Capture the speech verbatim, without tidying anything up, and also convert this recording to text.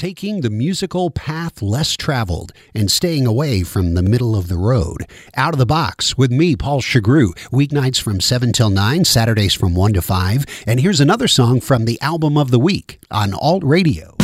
taking the musical path less traveled and staying away from the middle of the road. Out of the Box with me, Paul Chagru, weeknights from seven till nine, Saturdays from one to five. And here's another song from the album of the week on Alt Radio.